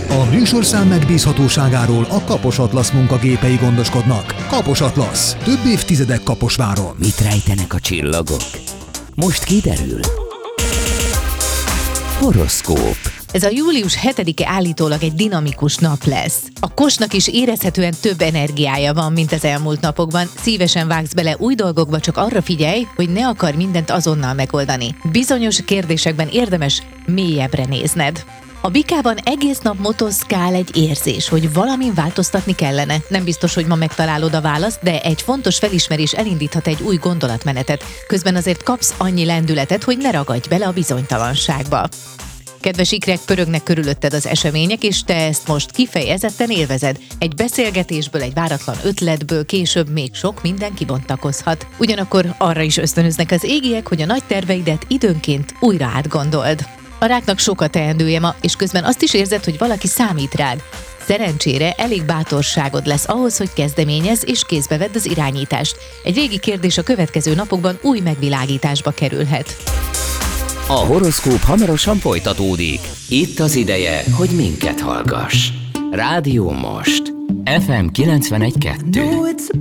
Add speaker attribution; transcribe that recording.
Speaker 1: A műsorszám megbízhatóságáról a Kapos Atlasz munkagépei gondoskodnak. Kapos Atlasz. Több évtizedek Kaposváron.
Speaker 2: Mit rejtenek a csillagok? Most kiderül. Horoszkóp.
Speaker 3: Ez a július 7-e állítólag egy dinamikus nap lesz. A Kosnak is érezhetően több energiája van, mint az elmúlt napokban. Szívesen vágsz bele új dolgokba, csak arra figyelj, hogy ne akar mindent azonnal megoldani. Bizonyos kérdésekben érdemes mélyebbre nézned. A Bikában egész nap motoszkál egy érzés, hogy valamin változtatni kellene. Nem biztos, hogy ma megtalálod a választ, de egy fontos felismerés elindíthat egy új gondolatmenetet. Közben azért kapsz annyi lendületet, hogy ne ragadj bele a bizonytalanságba. Kedves ikrek, pörögnek körülötted az események, és te ezt most kifejezetten élvezed. Egy beszélgetésből, egy váratlan ötletből később még sok minden kibontakozhat. Ugyanakkor arra is ösztönöznek az égiek, hogy a nagy terveidet időnként újra átgondold. A Ráknak sok a teendője ma, és közben azt is érzed, hogy valaki számít rád. Szerencsére elég bátorságod lesz ahhoz, hogy kezdeményezz és kézbe vedd az irányítást. Egy régi kérdés a következő napokban új megvilágításba kerülhet.
Speaker 2: A horoszkóp hamarosan folytatódik. Itt az ideje, hogy minket hallgass. Rádió Most. FM 91.2.